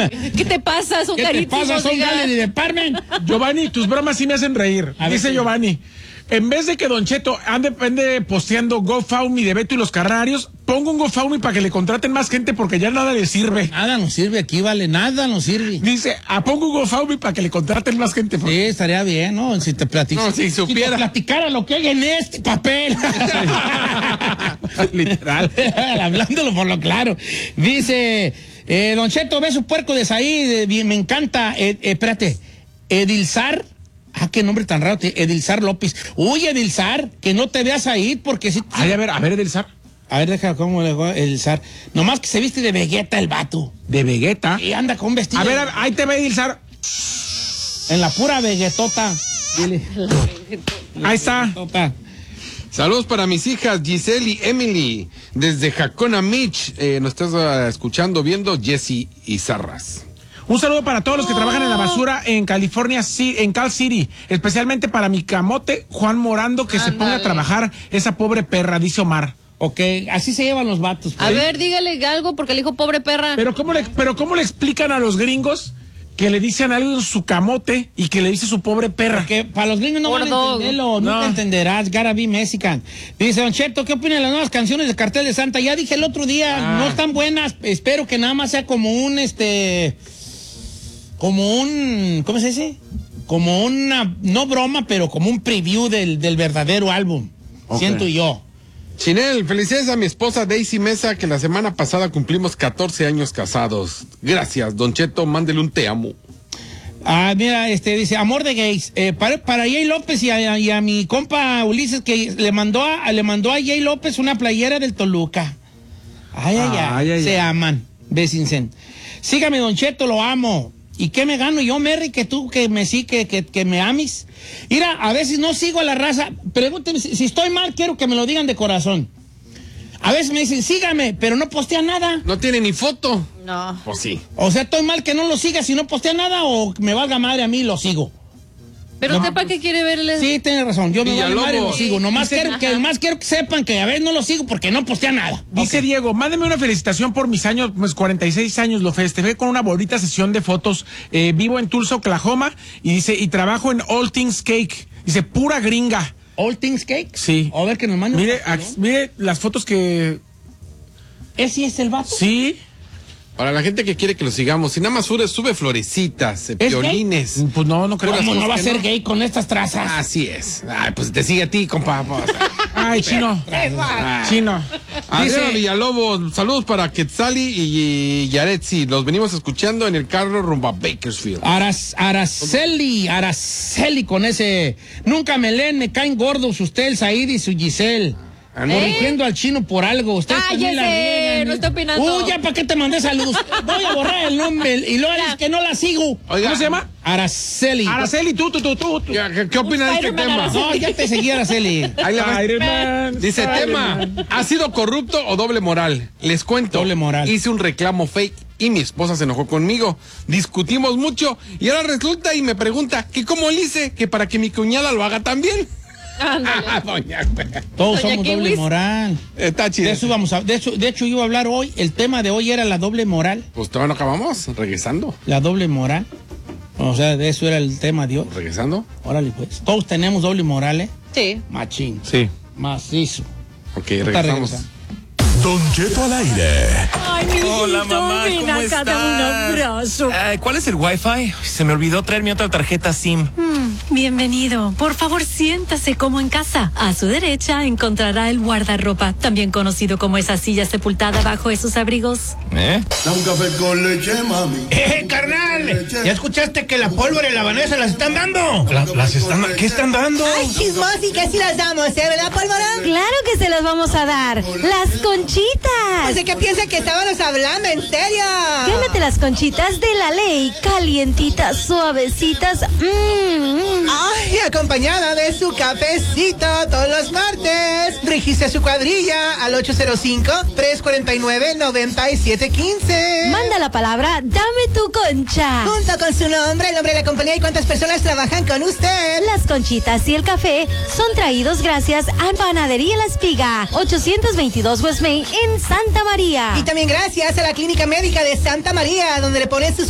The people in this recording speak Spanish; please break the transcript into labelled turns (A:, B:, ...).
A: ¿Qué te pasa? Son carísimos.
B: ¿Qué te pasa? Son Gallery Department.
C: Giovanni, tus bromas sí me hacen reír. Dice Giovanni, en vez de que Don Cheto ande posteando GoFundMe de Beto y los Carrarios, pongo un GoFundMe para que le contraten más gente porque ya nada le sirve.
B: Nada nos sirve aquí, vale, nada nos sirve.
C: Dice, pongo un GoFundMe para que le contraten más gente.
B: Sí, estaría bien, ¿no? Si te platicara.
C: No, si supiera.
B: Si te platicara lo que hay en este papel.
C: Literal.
B: Hablándolo por lo claro. Dice, Don Cheto, ve su puerco de Saí, me encanta. Espérate, Edilzar. Qué nombre tan raro, Edilzar López. Uy, Edilzar, que no te veas ahí porque si...
C: Ay, a ver, Edilzar.
B: A ver, deja cómo le va Edilzar. Nomás que se viste de Vegeta el vato.
C: ¿De Vegeta?
B: Y anda con vestido.
C: A ver, ahí te ve Edilzar.
B: En la pura Vegetota. Dile.
C: Ahí está.
B: Vegetota.
D: Saludos para mis hijas Giselle y Emily desde Jacona Beach. Nos estás escuchando, viendo Jessy y Sarras.
C: Un saludo para todos los que trabajan en la basura en California, en Cal City, especialmente para mi camote Juan Morando, que se ponga a trabajar esa pobre perra, dice Omar.
B: Ok, así se llevan los vatos.
A: A ver, dígale algo porque le dijo pobre perra.
C: Pero ¿cómo le explican a los gringos que le dicen algo en su camote y que le dice su pobre perra?
B: Porque para los gringos no van a entenderlo, nunca entenderás, gotta be Mexican. Dice, Don Cheto, ¿qué opina de las nuevas canciones de Cartel de Santa? Ya dije el otro día, no están buenas, espero que nada más sea como un, ¿cómo se dice? Como una, no broma, pero como un preview del verdadero álbum, siento yo.
D: Chinel, felicidades a mi esposa Daisy Mesa, que la semana pasada cumplimos 14 años casados. Gracias, Don Cheto, mándele un te amo.
B: Mira, dice, amor de gays, para Jay López y a mi compa Ulises, que le mandó a Jay López una playera del Toluca. Ay, se aman, bésinse. Sígame, Don Cheto, lo amo. ¿Y qué me gano yo, Merry, que tú que me amis? Mira, a veces no sigo a la raza. Pregúnteme, si estoy mal, quiero que me lo digan de corazón. A veces me dicen, sígame, pero no postea nada.
D: No tiene ni foto.
A: No.
D: Pues sí.
B: O sea, estoy mal que no lo siga si no postea nada o me valga madre a mí lo sigo.
A: ¿Pero usted para qué quiere verle?
B: Sí, tiene razón. Yo me vale madre lo sigo. Nomás quiero que sepan que a veces no lo sigo porque no postea nada.
C: Dice Diego, mándeme una felicitación por mis años, pues 46 años, lo festejé con una bonita sesión de fotos. Vivo en Tulsa, Oklahoma, y dice, y trabajo en All Things Cake. Dice, pura gringa.
B: ¿All Things Cake?
C: Sí.
B: A ver que nos mande.
C: Mire las fotos que...
B: ¿Ese es el vato?
C: Sí.
D: Para la gente que quiere que lo sigamos, si nada más sube florecitas, violines.
C: Pues no creo.
B: ¿Cómo no va a ser gay con estas trazas?
D: Así es. Ay, pues te sigue a ti, compa.
C: Ay, chino. Chino.
D: Adriana Villalobos, saludos para Quetzali y Yaretsi. Los venimos escuchando en el carro rumbo a Bakersfield.
B: Araceli con ese. Nunca me leen, me caen gordos usted, el Said y su Giselle. Corrigiendo al chino por algo. Ustedes también la riegan.
A: No está opinando.
B: Ya, ¿para qué te mandé saludos? Voy a borrar el nombre y luego es que no la sigo.
D: Oiga,
C: ¿cómo se llama?
B: Araceli.
C: Araceli, tú.
D: ¿Qué opinas de este tema?
B: No, ya te seguí, Araceli.
D: Ahí le va. Dice, tema, ¿ha sido corrupto o doble moral? Les cuento.
B: Doble moral.
D: Hice un reclamo fake y mi esposa se enojó conmigo. Discutimos mucho y ahora resulta y me pregunta que cómo le hice que para que mi cuñada lo haga también.
B: Todos
A: Doña
B: somos
A: Kiwis.
B: doble moral.
D: Está chido.
B: De eso vamos a, de hecho yo iba a hablar hoy. El tema de hoy era la doble moral.
D: Pues todavía no acabamos. Regresando.
B: La doble moral. O sea, de eso era el tema de hoy.
D: Regresando.
B: Órale, pues. Todos tenemos doble moral, ¿eh?
A: Sí.
B: Machín.
C: Sí.
B: Macizo.
D: Ok, regresamos.
E: Don Cheto al aire.
F: Ay, mi
G: Hola, mamá,
F: ven
G: ¿cómo
F: acá,
G: estás?
F: dame un abrazo.
G: ¿Cuál es el Wi-Fi? Se me olvidó traer mi otra tarjeta SIM.
F: Bienvenido. Por favor, siéntase como en casa. A su derecha encontrará el guardarropa, también conocido como esa silla sepultada bajo esos abrigos.
G: ¿Eh?
H: Da un café con leche, mami.
B: Carnal! ¿Ya escuchaste que la pólvora y la habanesa las están dando?
G: ¿Qué están dando?
I: Ay, chismos, y que sí las damos, ¿verdad, Pólvora?
J: Claro que se las vamos a dar. Las conchitas.
I: Pues de que piensa que estábamos hablando, en serio.
J: Gánate las conchitas de la ley. Calientitas, suavecitas.
I: Ay, acompañada de su cafecito todos los martes. Registre su cuadrilla al 805-349-9715.
J: Manda la palabra, dame tu concha.
I: Junto con su nombre, el nombre de la compañía y cuántas personas trabajan con usted.
J: Las conchitas y el café son traídos gracias a Panadería La Espiga, 822 West Main en Santa María.
I: Y también gracias a la Clínica Médica de Santa María, donde le ponen sus